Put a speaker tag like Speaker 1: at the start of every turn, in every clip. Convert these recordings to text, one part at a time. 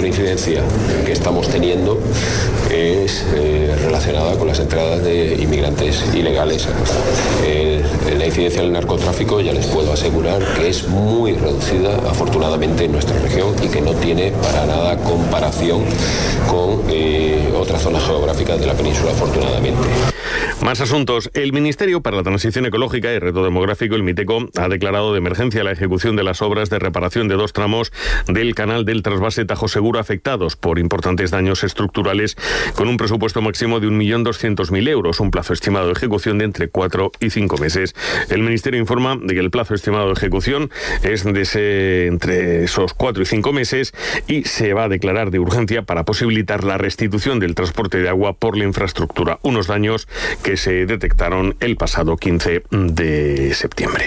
Speaker 1: mayor incidencia que estamos teniendo es relacionada con las entradas de inmigrantes ilegales. La incidencia del narcotráfico, ya les puedo asegurar que es muy reducida, afortunadamente, en nuestra región, y que no tiene para nada comparación con otras zonas geográficas de la península, afortunadamente.
Speaker 2: Más asuntos. El Ministerio para la Transición Ecológica y Reto Demográfico, el MITECO, ha declarado de emergencia la ejecución de las obras de reparación de 2 tramos del canal del trasvase Tajo Seguro afectados por importantes daños estructurales, con un presupuesto máximo de 1.200.000 euros, un plazo estimado de ejecución de entre 4 y 5 meses. El Ministerio informa de que el plazo estimado de ejecución es entre esos 4 y 5 meses y se va a declarar de urgencia para posibilitar la restitución del transporte de agua por la infraestructura, unos daños que se detectaron el pasado 15 de septiembre.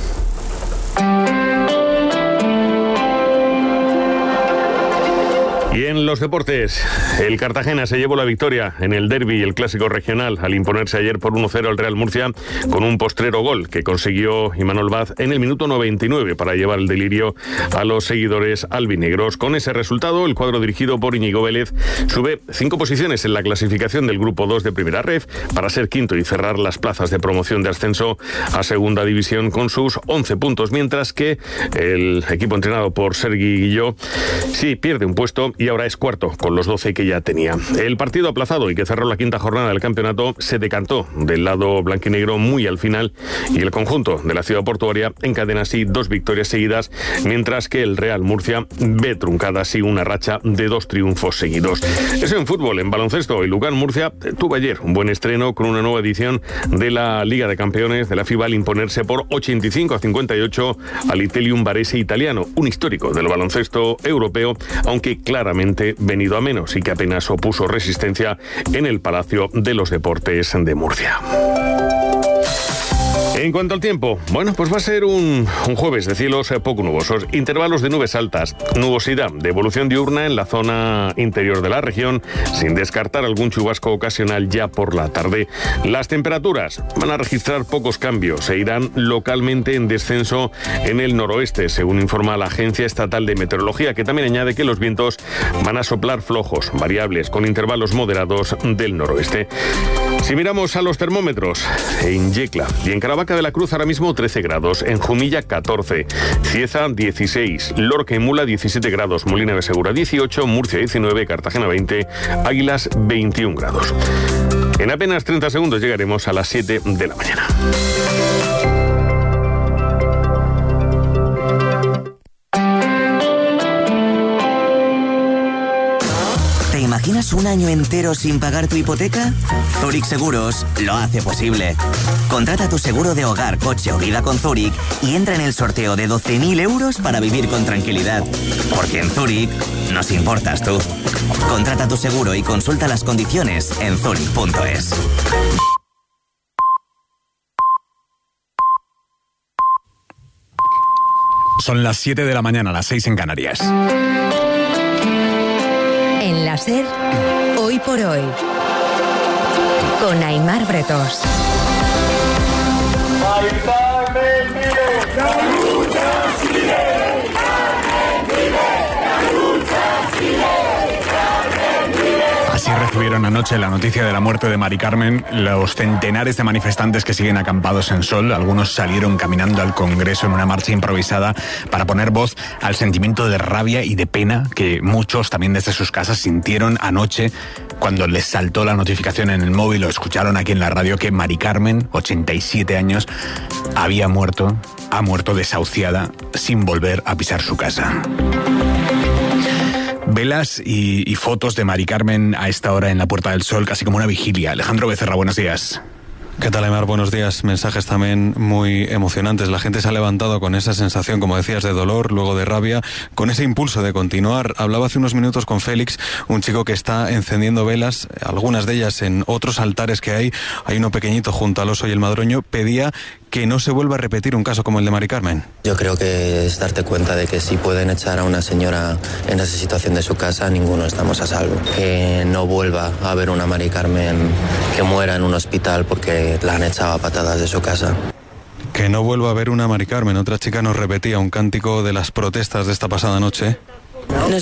Speaker 2: Y en los deportes, el Cartagena se llevó la victoria en el derbi y el clásico regional al imponerse ayer por 1-0 al Real Murcia con un postrero gol que consiguió Imanol Vaz en el minuto 99 para llevar el delirio a los seguidores albinegros. Con ese resultado, el cuadro dirigido por Íñigo Vélez sube 5 posiciones en la clasificación del Grupo 2 de Primera Ref para ser quinto y cerrar las plazas de promoción de ascenso a Segunda División con sus 11 puntos, mientras que el equipo entrenado por Sergi Guilló sí pierde un puesto y ahora es cuarto, con los 12 que ya tenía. El partido aplazado y que cerró la quinta jornada del campeonato se decantó del lado blanquinegro muy al final y el conjunto de la ciudad portuaria encadena así 2 victorias seguidas, mientras que el Real Murcia ve truncada así una racha de 2 triunfos seguidos. Eso en fútbol. En baloncesto, el Lugan Murcia tuvo ayer un buen estreno con una nueva edición de la Liga de Campeones de la FIBA al imponerse por 85-58 al Italium Varese italiano, un histórico del baloncesto europeo, aunque claramente venido a menos y que apenas opuso resistencia en el Palacio de los Deportes de Murcia. En cuanto al tiempo, bueno, pues va a ser un jueves de cielos poco nubosos, intervalos de nubes altas, nubosidad de evolución diurna en la zona interior de la región, sin descartar algún chubasco ocasional ya por la tarde. Las temperaturas van a registrar pocos cambios, se irán localmente en descenso en el noroeste, según informa la Agencia Estatal de Meteorología, que también añade que los vientos van a soplar flojos, variables, con intervalos moderados del noroeste. Si miramos a los termómetros, en Yecla y en Caravaca de la Cruz ahora mismo 13 grados, en Jumilla 14, Cieza 16, Lorca y Mula 17 grados, Molina de Segura 18, Murcia 19, Cartagena 20, Águilas 21 grados. En apenas 30 segundos llegaremos a las 7 de la mañana.
Speaker 3: ¿Imaginas un año entero sin pagar tu hipoteca? Zurich Seguros lo hace posible. Contrata tu seguro de hogar, coche o vida con Zurich y entra en el sorteo de 12.000 euros para vivir con tranquilidad. Porque en Zurich nos importas tú. Contrata tu seguro y consulta las condiciones en zurich.es.
Speaker 4: Son las 7 de la mañana, las 6 en Canarias.
Speaker 5: En la SER, Hoy por Hoy, con Aimar Bretos.
Speaker 4: Así recibieron anoche la noticia de la muerte de Mari Carmen los centenares de manifestantes que siguen acampados en Sol. Algunos salieron caminando al Congreso en una marcha improvisada para poner voz al sentimiento de rabia y de pena que muchos también desde sus casas sintieron anoche cuando les saltó la notificación en el móvil o escucharon aquí en la radio que Mari Carmen, 87 años, ha muerto desahuciada sin volver a pisar su casa. Velas y fotos de Mari Carmen a esta hora en la Puerta del Sol, casi como una vigilia. Alejandro Becerra, buenos días.
Speaker 6: ¿Qué tal, Aimar? Buenos días. Mensajes también muy emocionantes. La gente se ha levantado con esa sensación, como decías, de dolor, luego de rabia, con ese impulso de continuar. Hablaba hace unos minutos con Félix, un chico que está encendiendo velas, algunas de ellas en otros altares que hay. Hay uno pequeñito junto al Oso y el Madroño. Pedía que no se vuelva a repetir un caso como el de Mari Carmen.
Speaker 7: Yo creo que es darte cuenta de que si pueden echar a una señora en esa situación de su casa, ninguno estamos a salvo. Que no vuelva a haber una Mari Carmen que muera en un hospital porque la han echado a patadas de su casa.
Speaker 6: Que no vuelva a haber una Mari Carmen. Otra chica nos repetía un cántico de las protestas de esta pasada noche.